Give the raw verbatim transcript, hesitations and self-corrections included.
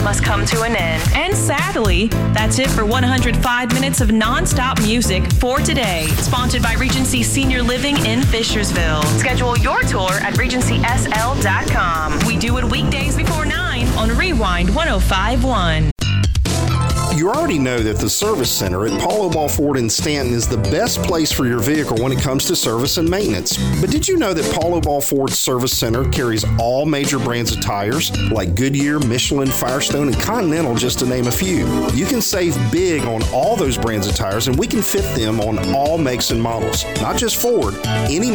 must come to an end. And sadly, that's it for one hundred five minutes of non-stop music for today. Sponsored by Regency Senior Living in Fishersville. Schedule your tour at regency s l dot com. We do it weekdays before nine on Rewind one oh five point one. You already know that the service center at Paul Obal Ford in Stanton is the best place for your vehicle when it comes to service and maintenance. But did you know that Paul Obal Ford Service Center carries all major brands of tires like Goodyear, Michelin, Firestone, and Continental, just to name a few? You can save big on all those brands of tires, and we can fit them on all makes and models. Not just Ford, any